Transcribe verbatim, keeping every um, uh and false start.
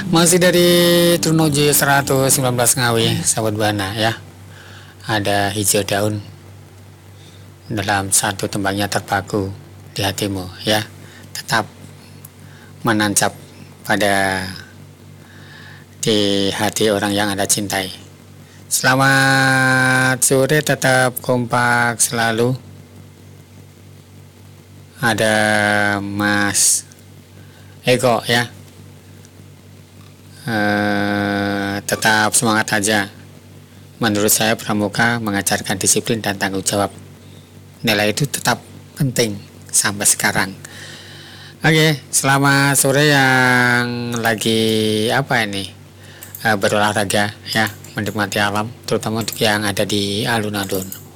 Masih dari Trunojo seratus sembilan belas Ngawi, sahabat Bana ya. Ada hijau daun dalam satu tembangnya terpaku di hatimu ya. Tetap menancap pada di hati orang yang Anda cintai. Selamat sore, tetap kompak selalu. Ada Mas Eko ya. Uh, tetap semangat aja. Menurut saya pramuka mengajarkan disiplin dan tanggung jawab. Nilai itu tetap penting sampai sekarang. Oke, selamat sore yang lagi apa ini uh, berolahraga ya, menikmati alam, terutama untuk yang ada di alun-alun.